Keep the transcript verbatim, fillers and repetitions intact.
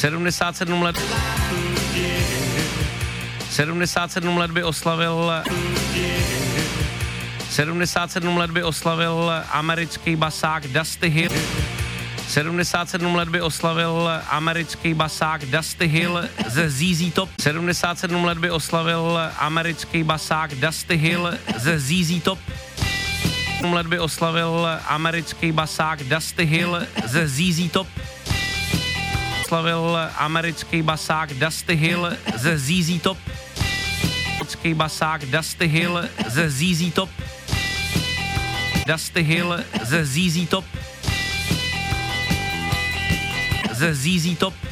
sedmdesát sedm let. sedmdesát sedm let by oslavil sedmdesát sedm let by oslavil americký basák Dusty Hill. sedmdesát sedm let by oslavil americký basák Dusty Hill ze Z Z Top. sedmdesát sedm let by oslavil americký basák Dusty Hill ze Z Z Top. sedm let by oslavil americký basák Dusty Hill ze Z Z Top. Oslavil americký basák Dusty Hill ze Z Z Top. Americký basák Dusty Hill ze Z Z Top. Dusty Hill ze Z Z Top. Ze Z Z Top.